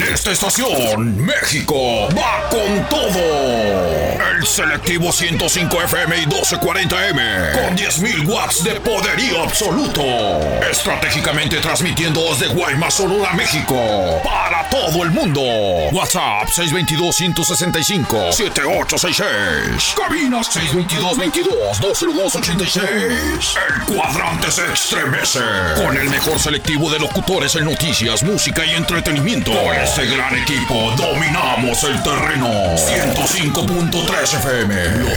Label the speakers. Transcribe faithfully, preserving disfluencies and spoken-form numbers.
Speaker 1: Esta estación, México, va con todo. El selectivo ciento cinco F M y doce cuarenta M, con diez mil watts de poderío absoluto. Estratégicamente transmitiendo desde Guaymas, Sonora, México, para todo el mundo. WhatsApp seis dos dos, uno seis cinco, siete ocho seis seis. Cabina seis dos dos, veintidós, dos cero dos, ochenta y seis. El cuadrante se estremece con el mejor selectivo de locutores en noticias, música y entretenimiento. Con este gran equipo dominamos el terreno. ciento cinco punto tres F M, lo